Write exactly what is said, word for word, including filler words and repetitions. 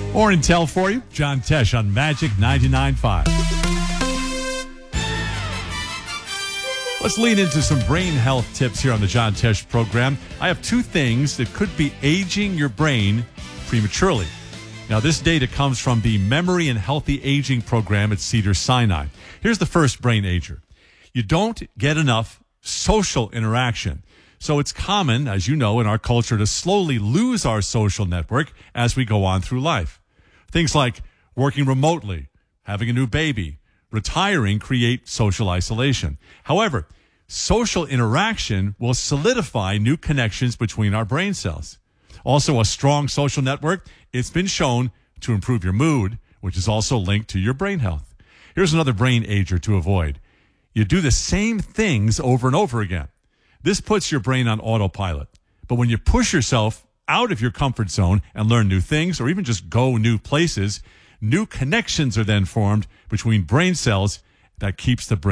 Or Intel for you, John Tesh on Magic ninety-nine point five. Let's lean into some brain health tips here on the John Tesh program. I have two things that could be aging your brain prematurely. Now, this data comes from the Memory and Healthy Aging program at Cedars-Sinai. Here's the first brain ager. You don't get enough social interaction. So it's common, as you know, in our culture to slowly lose our social network as we go on through life. Things like working remotely, having a new baby, retiring create social isolation. However, social interaction will solidify new connections between our brain cells. Also, a strong social network, it's been shown to improve your mood, which is also linked to your brain health. Here's another brain ager to avoid. You do the same things over and over again. This puts your brain on autopilot. But when you push yourself out of your comfort zone and learn new things, or even just go new places, new connections are then formed between brain cells that keeps the brain